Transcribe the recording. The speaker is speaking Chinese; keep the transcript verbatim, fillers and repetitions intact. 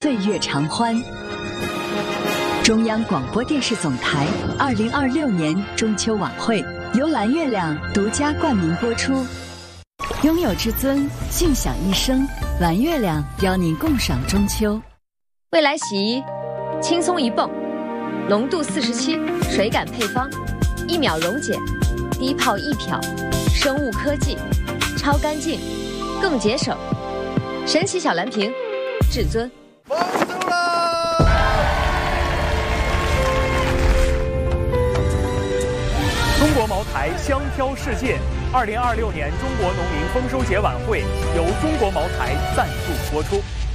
岁月常欢。中央广播电视总台二零二六年中秋晚会由蓝月亮独家冠名播出。拥有至尊，尽享一生。蓝月亮邀您共赏中秋。 未来洗衣，轻松一泵，浓度四十七，水感配方，一秒溶解，低泡一漂，生物科技，超干净，更节省。神奇小蓝瓶，至尊。 丰收啦！ 中国茅台香飘世界，二零二六年中国农民丰收节晚会由中国茅台赞助播出。